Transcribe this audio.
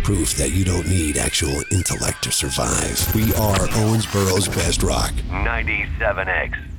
proof that you don't need actual intellect to survive. We are Owensboro's best rock. 97X.